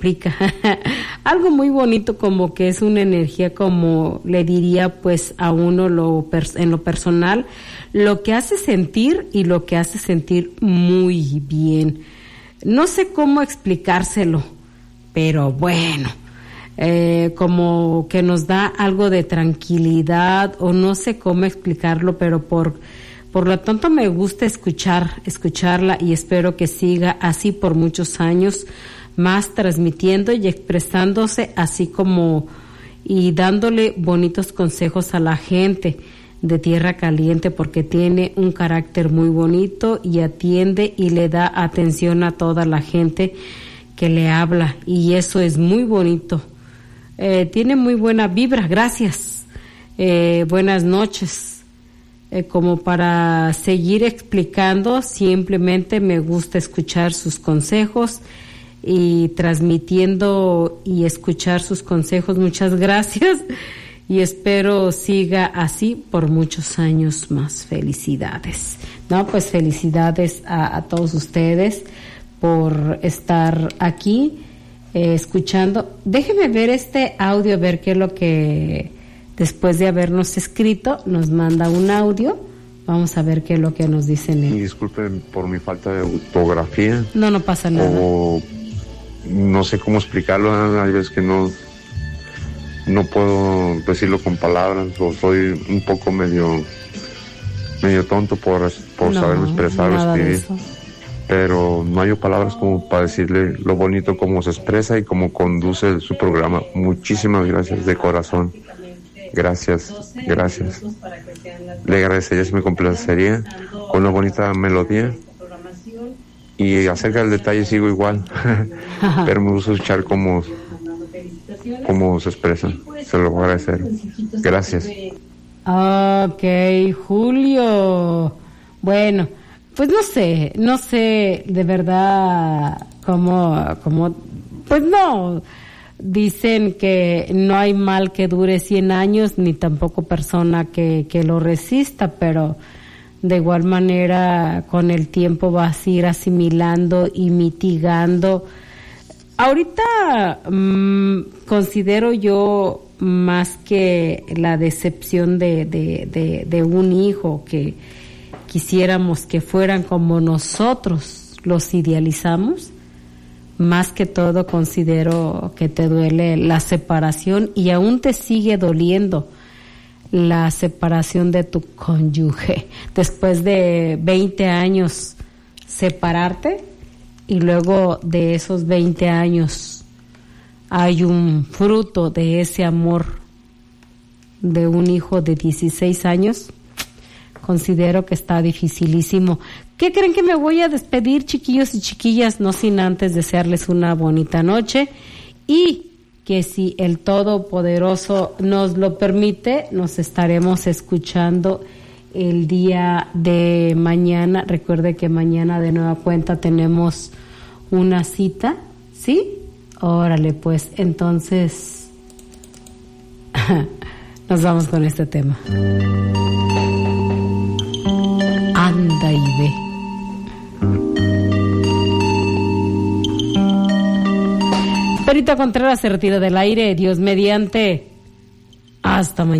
explica. Algo muy bonito, como que es una energía, como le diría pues a uno en lo personal, lo que hace sentir y lo que hace sentir muy bien. No sé cómo explicárselo, pero bueno, como que nos da algo de tranquilidad, o no sé cómo explicarlo, pero por lo tanto me gusta escucharla, y espero que siga así por muchos años más, transmitiendo y expresándose así como, y dándole bonitos consejos a la gente de Tierra Caliente, porque tiene un carácter muy bonito y atiende y le da atención a toda la gente que le habla, y eso es muy bonito. Tiene muy buena vibra. Gracias. Buenas noches. Como para seguir explicando, simplemente me gusta escuchar sus consejos y transmitiendo y escuchar sus consejos. Muchas gracias, y espero siga así por muchos años más. Felicidades. No, pues felicidades a todos ustedes por estar aquí escuchando. Déjeme ver este audio, a ver qué es lo que, después de habernos escrito, nos manda un audio. Vamos a ver qué es lo que nos dicen él. Disculpen por mi falta de ortografía. No pasa nada. O no sé cómo explicarlo. Hay veces que no puedo decirlo con palabras, o soy un poco medio tonto por saberme expresar o escribir. Pero no hay palabras como para decirle lo bonito como se expresa y cómo conduce su programa. Muchísimas gracias de corazón. Gracias. Le agradecería si me complacería con una bonita melodía. Y acerca del detalle sigo igual, pero me gusta escuchar cómo se expresa. Se lo voy a agradecer. Gracias. Ok, Julio. Bueno, pues no sé de verdad cómo, pues no, dicen que no hay mal que dure 100 años, ni tampoco persona que lo resista, pero de igual manera con el tiempo vas a ir asimilando y mitigando. Ahorita considero yo, más que la decepción de un hijo, que quisiéramos que fueran como nosotros los idealizamos, más que todo considero que te duele la separación, y aún te sigue doliendo la separación de tu cónyuge. Después de 20 años separarte, y luego de esos 20 años hay un fruto de ese amor de un hijo de 16 años, considero que está dificilísimo. ¿Qué creen? Que me voy a despedir, chiquillos y chiquillas, no sin antes desearles una bonita noche, y que si el Todopoderoso nos lo permite, nos estaremos escuchando el día de mañana. Recuerde que mañana de nueva cuenta tenemos una cita, ¿sí? Órale, pues, entonces nos vamos con este tema. Anda y ve. Perita Contreras se retira del aire. Dios mediante. Hasta mañana.